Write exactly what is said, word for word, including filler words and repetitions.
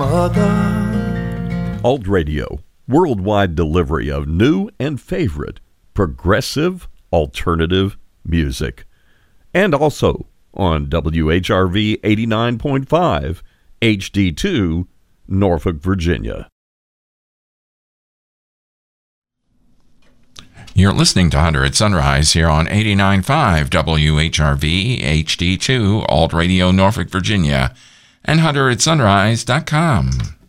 mother. Alt Radio, worldwide delivery of new and favorite progressive alternative music. And also on W H R V eighty-nine point five, H D two, Norfolk, Virginia. You're listening to Hunter at Sunrise here on eighty-nine point five W H R V H D two, Alt Radio, Norfolk, Virginia, and hunter at sunrise dot com.